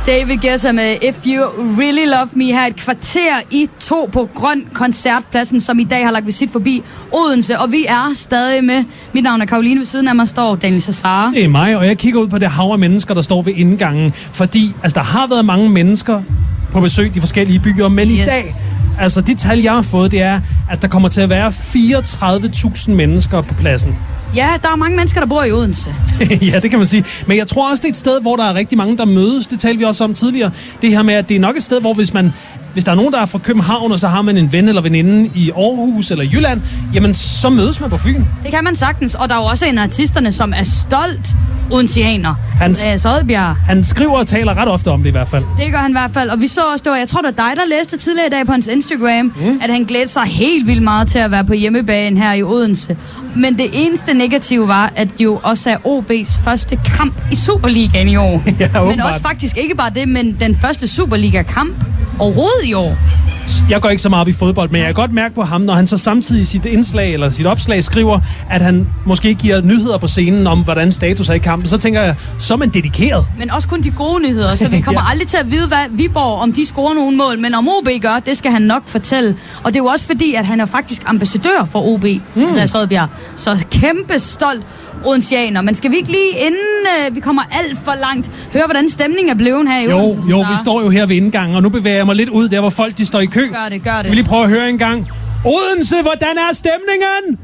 David Guetta med If You Really Love Me her et kvarter i 2 på Grøn Koncertpladsen, som i dag har lagt visit forbi Odense, og vi er stadig med. Mit navn er Karoline, ved siden af mig står Daniel Cesar. Det er mig, og jeg kigger ud på det hav af mennesker, der står ved indgangen, fordi der har været mange mennesker på besøg i de forskellige byer, men i dag, altså de tal, jeg har fået, det er, at der kommer til at være 34.000 mennesker på pladsen. Ja, der er mange mennesker, der bor i Odense. Ja, det kan man sige. Men jeg tror også, det er et sted, hvor der er rigtig mange, der mødes. Det talte vi også om tidligere. Det her med, at det er nok et sted, hvor hvis der er nogen, der er fra København, og så har man en ven eller veninde i Aarhus eller Jylland, jamen så mødes man på Fyn. Det kan man sagtens, og der er jo også en af artisterne, som er stolt odenseaner. Han skriver og taler ret ofte om det i hvert fald. Det gør han i hvert fald, og vi så også, jeg tror, det var dig, der læste tidligere i dag på hans Instagram, at han glædede sig helt vildt meget til at være på hjemmebane her i Odense. Men det eneste negative var, at det jo også er OB's første kamp i Superligaen i år. Ja, men også faktisk ikke bare det, men den første Superliga-kamp overhovedet i år. Jeg går ikke så meget op i fodbold, men jeg kan godt mærke på ham, når han så samtidig i sit indslag eller sit opslag skriver, at han måske giver nyheder på scenen om, hvordan status er i kampen, så tænker jeg, så er man dedikeret. Men også kun de gode nyheder, så vi kommer aldrig til at vide, hvad Viborg, om de scorer nogle mål, men om OB gør, det skal han nok fortælle. Og det er jo også fordi, at han er faktisk ambassadør for OB, Andreas Odbjerg. Så kæmpe stolt odenseaner. Men skal vi ikke lige, inden vi kommer alt for langt, høre, hvordan stemningen er blevet her i Odense? Jo, vi står jo her ved indgangen, og nu bevæger jeg mig lidt ud der, hvor folk de står i kø. Gør det. Skal vi lige prøve at høre en gang. Odense, hvordan er stemningen?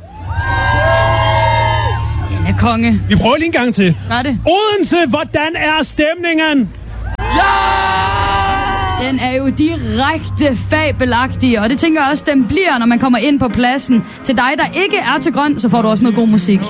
Den er konge. Vi prøver lige en gang til. Gør det. Odense, hvordan er stemningen? Ja! Den er jo direkte fabelagtig, og det tænker jeg også, den bliver, når man kommer ind på pladsen. Til dig, der ikke er til grøn, så får du også noget god musik.